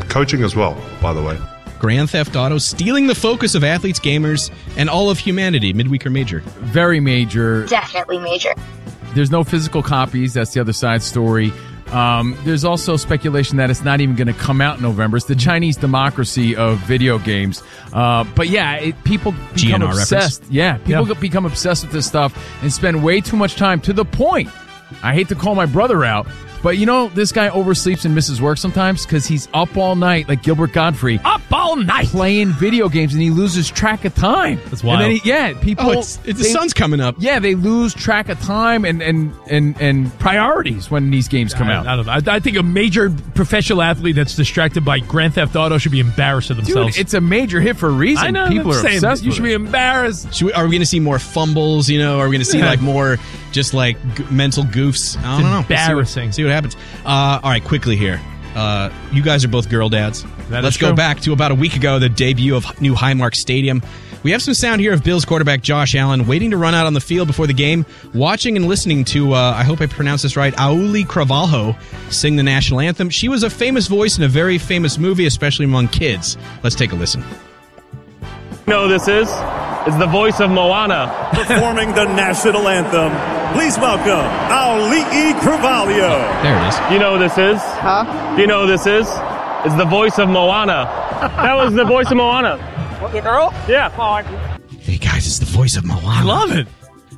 coaching as well, by the way. Grand Theft Auto stealing the focus of athletes, gamers, and all of humanity. Midweek or major? Very major. Definitely major. There's no physical copies. That's the other side story. There's also speculation that it's not even going to come out in November. It's the Chinese democracy of video games. But yeah, people become GNR obsessed. reference? Yeah, people become obsessed with this stuff and spend way too much time to the point. I hate to call my brother out, but you know, this guy oversleeps and misses work sometimes because he's up all night like Gilbert Godfrey. Up all night! Playing video games, and he loses track of time. That's wild. And then people... The sun's coming up. Yeah, they lose track of time and priorities when these games come out. I don't know. I think a major professional athlete that's distracted by Grand Theft Auto should be embarrassed of themselves. Dude, it's a major hit for a reason. I know. People are obsessed You with should be it. embarrassed. Are we going to see more fumbles? You know, are we going to see like more just like mental goofs? I don't know. Embarrassing. See what happens. All right, quickly here. You guys are both girl dads. Let's go back to about a week ago, the debut of new Highmark Stadium. We have some sound here of Bills quarterback Josh Allen waiting to run out on the field before the game, watching and listening to, I hope I pronounced this right, Auli Cravalho sing the national anthem. She was a famous voice in a very famous movie, especially among kids. Let's take a listen. You know who this is? It's the voice of Moana. Performing the national anthem, please welcome Auli Cravalho. There it is. You know who this is? Huh? Do you know who this is? It's the voice of Moana. That was the voice of Moana. What, the girl? Yeah. Hey guys, it's the voice of Moana. I love it.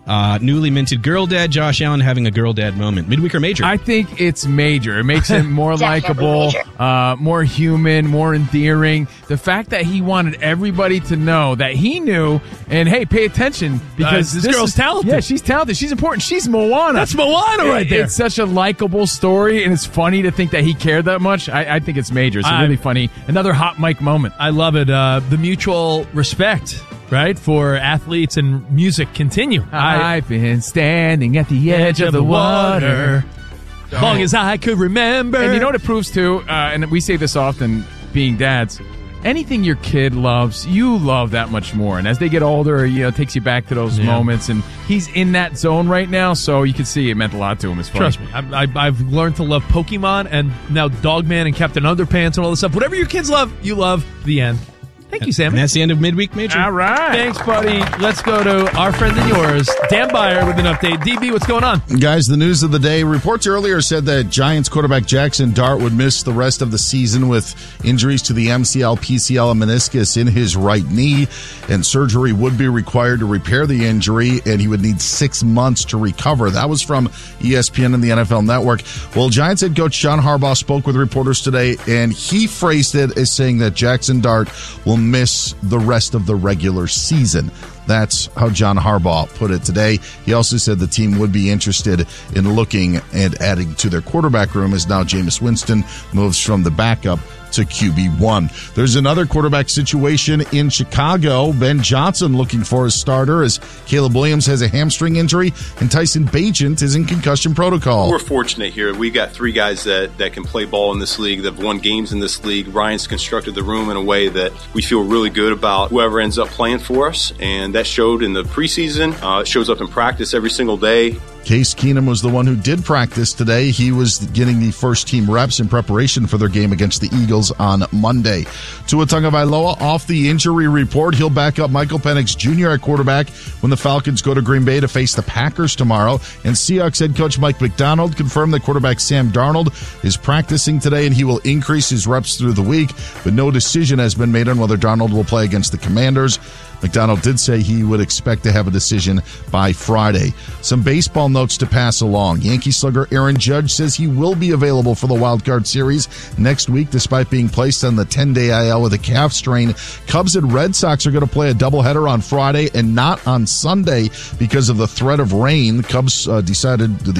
Newly minted girl dad Josh Allen having a girl dad moment. Midweek or major? I think it's major. It makes him more likable, more human, more endearing. The fact that he wanted everybody to know that he knew, and hey, pay attention because this girl's talented. Yeah, she's talented. She's important. She's Moana. That's Moana right there. It's such a likable story, and it's funny to think that he cared that much. I think it's major. It's really funny. Another hot mic moment. I love it. The mutual respect, right, for athletes and music continue. I've been standing at the edge of the water. As long as I could remember. And you know what it proves too, and we say this often, being dads, anything your kid loves, you love that much more. And as they get older, you know, it takes you back to those moments. And he's in that zone right now, so you can see it meant a lot to him. It's funny. Trust me, I've learned to love Pokemon and now Dogman and Captain Underpants and all this stuff. Whatever your kids love, you love. The end. Thank you, Sam. And that's the end of Midweek Major. All right. Thanks, buddy. Let's go to our friend and yours, Dan Byer, with an update. DB, what's going on? Guys, the news of the day. Reports earlier said that Giants quarterback Jackson Dart would miss the rest of the season with injuries to the MCL, PCL, and meniscus in his right knee, and surgery would be required to repair the injury, and he would need 6 months to recover. That was from ESPN and the NFL Network. Well, Giants head coach John Harbaugh spoke with reporters today, and he phrased it as saying that Jackson Dart will miss the rest of the regular season. That's how John Harbaugh put it today. He also said the team would be interested in looking and adding to their quarterback room as now Jameis Winston moves from the backup to QB1. There's another quarterback situation in Chicago. Ben Johnson looking for a starter as Caleb Williams has a hamstring injury and Tyson Bagent is in concussion protocol. We're fortunate here. We got three guys that can play ball in this league, that have won games in this league. Ryan's constructed the room in a way that we feel really good about whoever ends up playing for us, and that showed in the preseason. It shows up in practice every single day. Case Keenum was the one who did practice today. He was getting the first team reps in preparation for their game against the Eagles on Monday. Tua Tagovailoa off the injury report. He'll back up Michael Penix Jr. at quarterback when the Falcons go to Green Bay to face the Packers tomorrow. And Seahawks head coach Mike McDonald confirmed that quarterback Sam Darnold is practicing today and he will increase his reps through the week, but no decision has been made on whether Darnold will play against the Commanders. McDonald did say he would expect to have a decision by Friday. Some baseball notes to pass along. Yankee slugger Aaron Judge says he will be available for the Wild Card Series next week despite being placed on the 10-day IL with a calf strain. Cubs and Red Sox are going to play a doubleheader on Friday and not on Sunday because of the threat of rain. The clubs decided to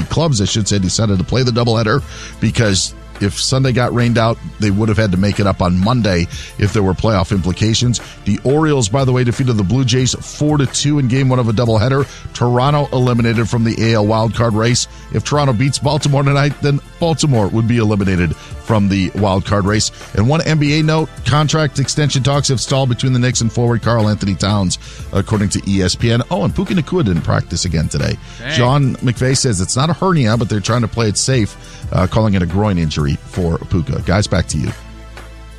play the doubleheader because if Sunday got rained out, they would have had to make it up on Monday if there were playoff implications. The Orioles, by the way, defeated the Blue Jays 4-2 in Game 1 of a doubleheader. Toronto eliminated from the AL wildcard race. If Toronto beats Baltimore tonight, then Baltimore would be eliminated from the wildcard race. And one NBA note, contract extension talks have stalled between the Knicks and forward Karl Anthony Towns, according to ESPN. Oh, and Puka Nacua didn't practice again today. Dang. John McVay says it's not a hernia, but they're trying to play it safe, calling it a groin injury for Puka. Guys, back to you.